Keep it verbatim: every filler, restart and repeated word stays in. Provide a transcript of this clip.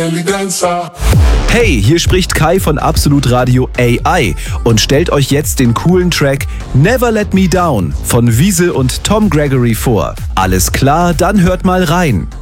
Hey, hier spricht Kai von Absolut Radio A I und stellt euch jetzt den coolen Track Never Let Me Down von Wiese und Tom Gregory vor. Alles klar, dann hört mal rein.